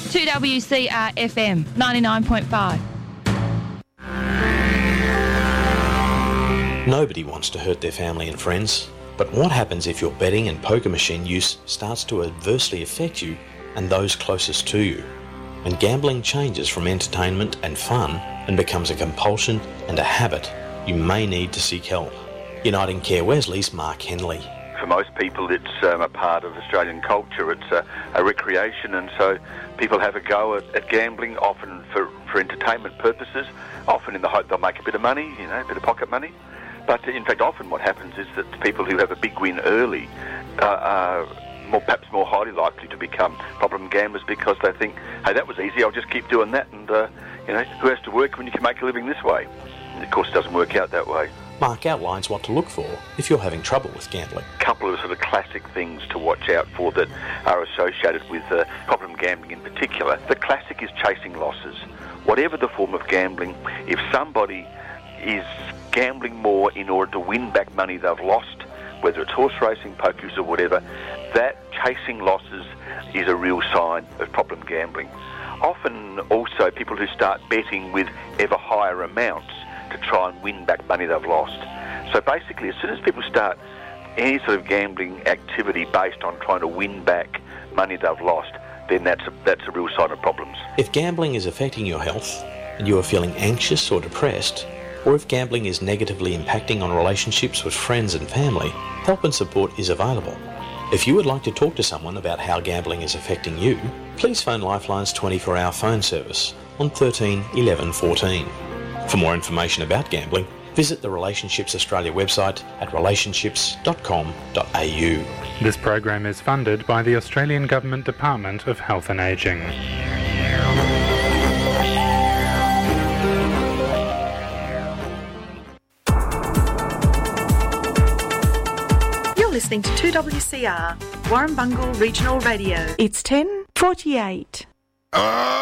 2WCR FM 99.5. Nobody wants to hurt their family and friends, but what happens if your betting and poker machine use starts to adversely affect you and those closest to you? When gambling changes from entertainment and fun and becomes a compulsion and a habit, you may need to seek help. Uniting Care Wesley's Mark Henley. For most people, it's a part of Australian culture. It's a recreation, and so people have a go at gambling, often for entertainment purposes, often in the hope they'll make a bit of money, a bit of pocket money. But in fact, often what happens is that people who have a big win early are perhaps more highly likely to become problem gamblers because they think, hey, that was easy, I'll just keep doing that, and who has to work when you can make a living this way? And of course, it doesn't work out that way. Mark outlines what to look for if you're having trouble with gambling. A couple of sort of classic things to watch out for that are associated with problem gambling in particular. The classic is chasing losses. Whatever the form of gambling, if somebody is gambling more in order to win back money they've lost, whether it's horse racing, pokers or whatever, that chasing losses is a real sign of problem gambling. Often also people who start betting with ever higher amounts to try and win back money they've lost. So basically, as soon as people start any sort of gambling activity based on trying to win back money they've lost, then that's a real sign of problems. If gambling is affecting your health and you are feeling anxious or depressed, or if gambling is negatively impacting on relationships with friends and family, help and support is available. If you would like to talk to someone about how gambling is affecting you, please phone Lifeline's 24-hour phone service on 13 11 14. For more information about gambling, visit the Relationships Australia website at relationships.com.au. This program is funded by the Australian Government Department of Health and Ageing. You're listening to 2WCR, Warrumbungle Regional Radio. It's 10:48.